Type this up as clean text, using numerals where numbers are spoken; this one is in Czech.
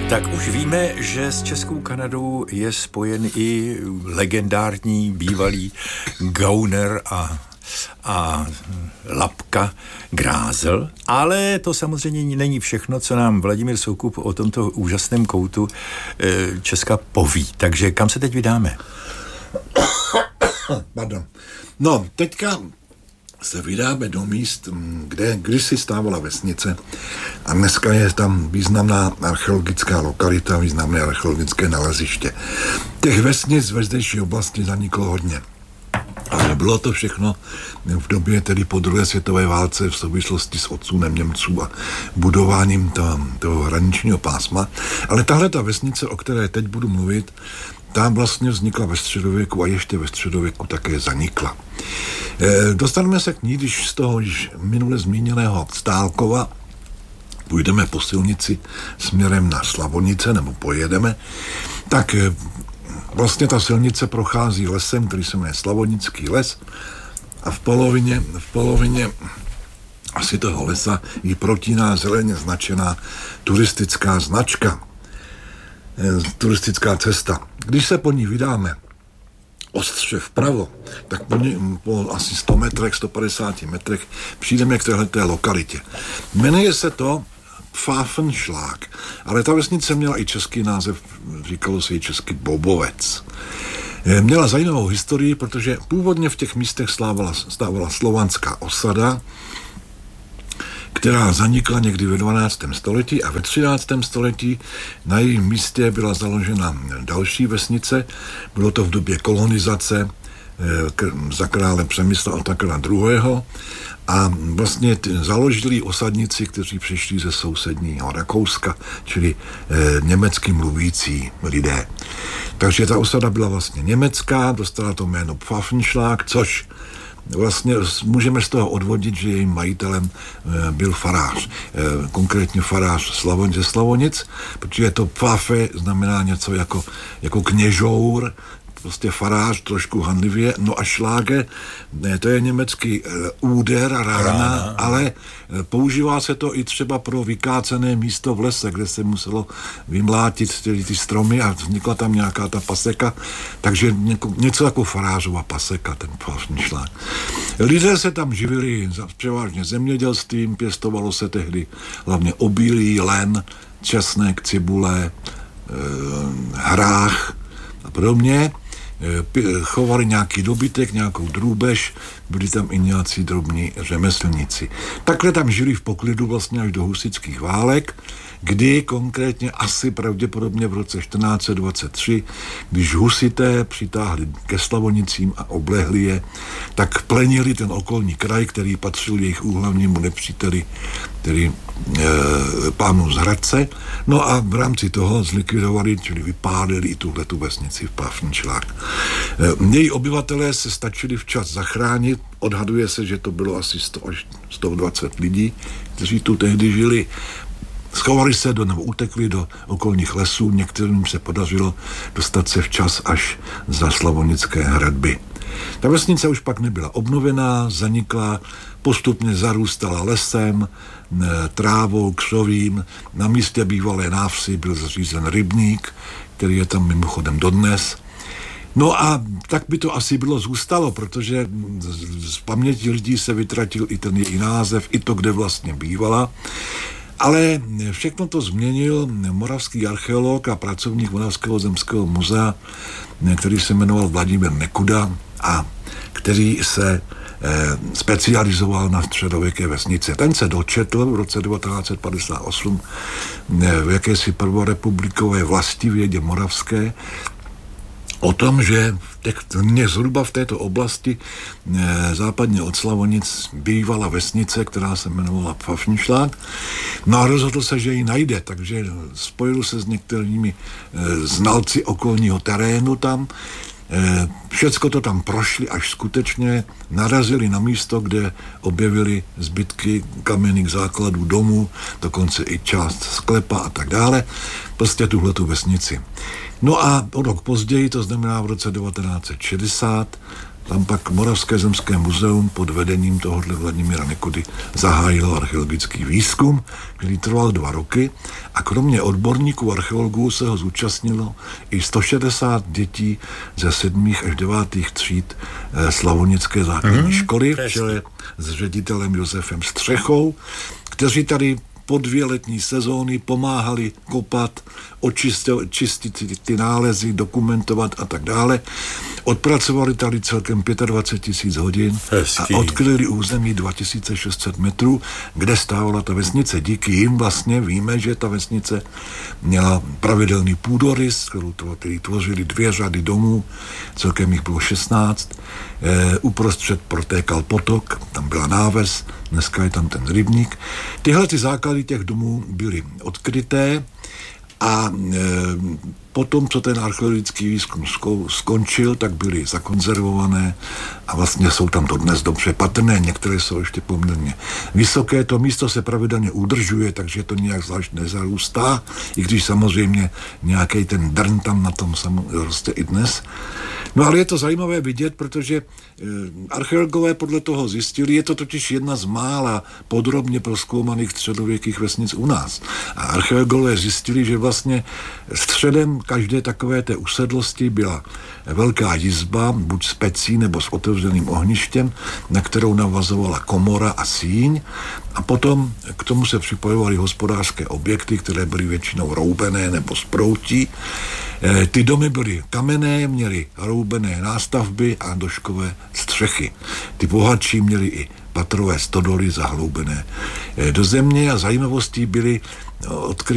Tak už víme, že s Českou Kanadou je spojen i legendární bývalý gauner a lapka Grázl, ale to samozřejmě není všechno, co nám Vladimír Soukup o tomto úžasném koutu Česka poví. Takže kam se teď vydáme? Pardon. No, teďka se vydáme do míst, kde kdysi stávala vesnice a dneska je tam významná archeologická lokalita, významné archeologické naleziště. Těch vesnic ve zdejší oblasti zaniklo hodně. Ale bylo to všechno v době tedy po druhé světové válce v souvislosti s odsunem Němců a budováním toho hraničního pásma. Ale tahle ta vesnice, o které teď budu mluvit, tam vlastně vznikla ve středověku a ještě ve středověku také zanikla. Dostaneme se k ní, když z toho již minule zmíněného Stálkova půjdeme po silnici směrem na Slavonice, nebo pojedeme, tak vlastně ta silnice prochází lesem, který se jmenuje Slavonický les, a v polovině asi toho lesa ji protíná zeleně značená turistická značka, turistická cesta. Když se po ní vydáme ostře vpravo, tak po asi 100 metrech, 150 metrech přijdeme k téhleté lokalitě. Jmenuje se to Pfáfenschlag, ale ta vesnice měla i český název, říkalo se jí česky Bobovec. Měla zajímavou historii, protože původně v těch místech stávala slovanská osada, která zanikla někdy ve 12. století a ve 13. století na jejím místě byla založena další vesnice. Bylo to v době kolonizace za krále Přemysla Otakara II. A vlastně založili osadníci, kteří přišli ze sousedního Rakouska, čili německy mluvící lidé. Takže ta osada byla vlastně německá, dostala to jméno Pfáfenschlag, což vlastně můžeme z toho odvodit, že jejím majitelem byl farář. Konkrétně farář ze Slavonic, protože to Pfáfe znamená něco jako kněžour, prostě farář, trošku handlivě, no a šláge, to je německý úder, rána, ale používá se to i třeba pro vykácené místo v lese, kde se muselo vymlátit ty stromy a vznikla tam nějaká ta paseka, takže něco jako farářova paseka, ten Pfáfenschlag. Lidé se tam živili převážně zemědělstvím, pěstovalo se tehdy hlavně obilí, len, česnek, cibule, hrách a podobně. Chovali nějaký dobytek, nějakou drůbež, byli tam i nějací drobní řemeslníci. Takhle tam žili v poklidu vlastně až do husitských válek, kdy konkrétně asi pravděpodobně v roce 1423, když husité přitáhli ke Slavonicím a oblehli je, tak plenili ten okolní kraj, který patřil jejich úhlavnímu nepříteli, tedy pánu z Hradce. No a v rámci toho zlikvidovali, čili vypálili i tuhletu vesnici v Pfáfenschlag. Její obyvatelé se stačili včas zachránit. Odhaduje se, že to bylo asi 100 až 120 lidí, kteří tu tehdy žili. Schovali se nebo utekli do okolních lesů, některým se podařilo dostat se včas až za Slavonické hradby. Ta vesnice už pak nebyla obnovená, zanikla, postupně zarůstala lesem, trávou, křovím. Na místě bývalé návsi byl zřízen rybník, který je tam mimochodem dodnes. No a tak by to asi bylo zůstalo, protože z paměti lidí se vytratil i ten její název, i to, kde vlastně bývala. Ale všechno to změnil moravský archeolog a pracovník Moravského zemského muzea, který se jmenoval Vladimír Nekuda a který se specializoval na středověké vesnice. Ten se dočetl v roce 1958 v jakési prvorepublikové vlastivědě moravské o tom, že zhruba v této oblasti západně od Slavonic bývala vesnice, která se jmenovala Pfáfenschlag. No a rozhodl se, že ji najde, takže spojil se s některými znalci okolního terénu tam. Všecko to tam prošli, až skutečně narazili na místo, kde objevili zbytky kamenných základů domů, dokonce i část sklepa a tak dále. Prostě tuhletu vesnici. No a o rok později, to znamená v roce 1960, tam pak Moravské zemské muzeum pod vedením tohohle Vladimíra Nekody zahájilo archeologický výzkum, který trval 2 roky a kromě odborníků archeologů se ho zúčastnilo i 160 dětí ze 7. až 9. tříd Slavonické základní školy v čele s ředitelem Josefem Střechou, kteří tady po 2 letní sezóny pomáhali kopat, čistit ty nálezy, dokumentovat a tak dále. Odpracovali tady celkem 25 000 hodin a odkryli území 2600 metrů, kde stávala ta vesnice. Díky jim vlastně víme, že ta vesnice měla pravidelný půdorys, který tvořili 2 řady domů, celkem jich bylo 16. Uprostřed protékal potok, tam byla náves, dneska je tam ten rybník. Tyhle ty základy těch domů byly odkryté a potom, co ten archeologický výzkum skončil, tak byly zakonzervované a vlastně jsou tam to dnes dobře patrné, některé jsou ještě poměrně vysoké. To místo se pravidelně udržuje, takže to nějak zvlášť nezarůstá, i když samozřejmě nějaký ten drn tam na tom roste i dnes. No ale je to zajímavé vidět, protože archeologové podle toho zjistili, je to totiž jedna z mála podrobně prozkoumaných středověkých vesnic u nás. A archeologové zjistili, že vlastně středem každé takové té usedlosti byla velká jizba, buď s pecí nebo s otevřeným ohništěm, na kterou navazovala komora a síň. A potom k tomu se připojovaly hospodářské objekty, které byly většinou roubené nebo z proutí. Ty domy byly kamenné, měly roubené nástavby a doškové střechy. Ty bohatší měli i patrové stodoly zahloubené do země a zajímavostí byly odkryté